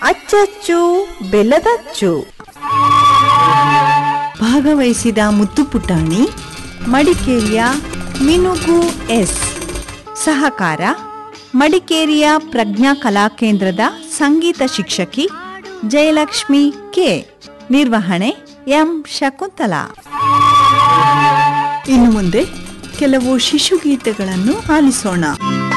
ಅಚ್ಚಚ್ಚು ಬೆಲ್ಲದಚ್ಚು. ಭಾಗವಹಿಸಿದ ಮುತ್ತು ಪುಟಾಣಿ ಮಡಿಕೇರಿಯ ಮಿನುಗು ಎಸ್. ಸಹಕಾರ ಮಡಿಕೇರಿಯ ಪ್ರಜ್ಞಾ ಕಲಾಕೇಂದ್ರದ ಸಂಗೀತ ಶಿಕ್ಷಕಿ ಜಯಲಕ್ಷ್ಮಿ ಕೆ. ನಿರ್ವಹಣೆ ಎಂ ಶಕುಂತಲಾ. ಇನ್ನು ಮುಂದೆ ಕೆಲವು ಶಿಶುಗೀತೆಗಳನ್ನು ಆಲಿಸೋಣ.